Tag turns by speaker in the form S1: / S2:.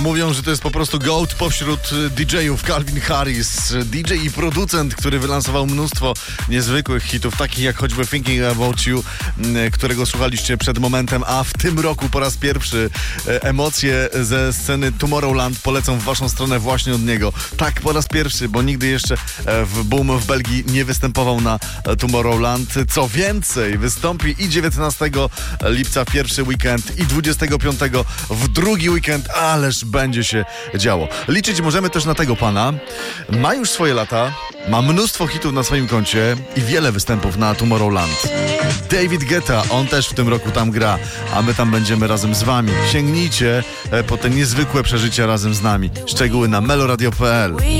S1: Mówią, że to jest po prostu GOAT pośród DJ-ów. Calvin Harris, DJ i producent, który wylansował mnóstwo niezwykłych hitów, takich jak choćby Thinking About You, którego słuchaliście przed momentem, a w tym roku po raz pierwszy emocje ze sceny Tomorrowland polecą w waszą stronę właśnie od niego. Tak, po raz pierwszy, bo nigdy jeszcze w Boom w Belgii nie występował na Tomorrowland. Co więcej, wystąpi i 19 lipca w pierwszy weekend i 25 w drugi weekend, ależ będzie się działo. Liczyć możemy też na tego pana. Ma już swoje lata, ma mnóstwo hitów na swoim koncie i wiele występów na Tomorrowland. David Guetta, on też w tym roku tam gra, a my tam będziemy razem z wami. Sięgnijcie po te niezwykłe przeżycia razem z nami. Szczegóły na meloradio.pl.